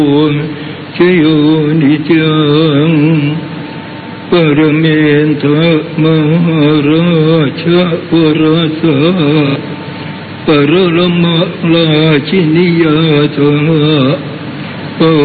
ชโยนิจังปรเมนทมหาราชวราสาปรมราชินียาธา